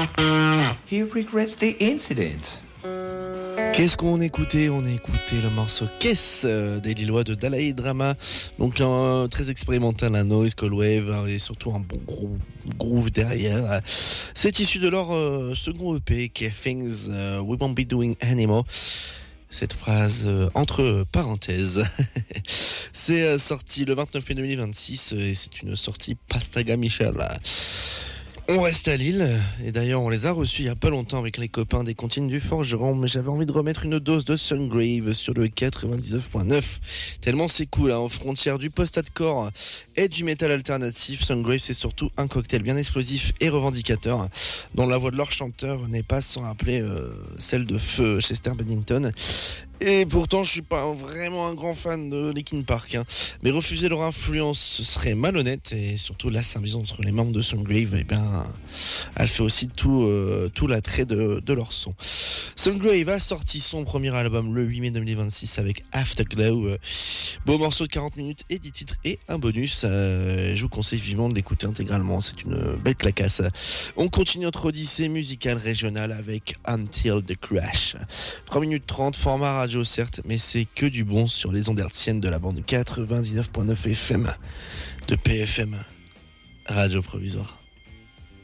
He regrets the incident. Qu'est-ce qu'on écoutait? On écoutait le morceau Kiss des Lillois de Dalai Drama. Donc un très expérimental, un noise, cold wave et surtout un bon gros groove derrière. C'est issu de leur second EP qui est Things We Won't Be Doing Anymore. Cette phrase entre parenthèses. C'est sorti le 29 mai 2026 et c'est une sortie Pastaga Michel. On reste à Lille, et d'ailleurs on les a reçus il y a pas longtemps avec les copains des Comptines du Forgeron, mais j'avais envie de remettre une dose de Sungrave sur le 99.9, tellement c'est cool, hein, aux frontières du post-hardcore et du métal alternatif. Sungrave c'est surtout un cocktail bien explosif et revendicateur, dont la voix de leur chanteur n'est pas sans rappeler celle de feu Chester Bennington. Et pourtant, je suis pas vraiment un grand fan de Linkin Park, hein. Mais refuser leur influence, ce serait malhonnête. Et surtout, la symbiose entre les membres de Sungrave, eh bien, elle fait aussi tout l'attrait de leur son. Sungrave a sorti son premier album le 8 mai 2026 avec Afterglow. Beau morceau de 40 minutes et 10 titres et un bonus. Je vous conseille vivement de l'écouter intégralement. C'est une belle clacasse. On continue notre odyssée musicale régionale avec Until the Crash. 3 minutes 30, format radio certes, mais c'est que du bon sur les ondes hertziennes de la bande 99.9 FM de PFM, Radio Provisoire.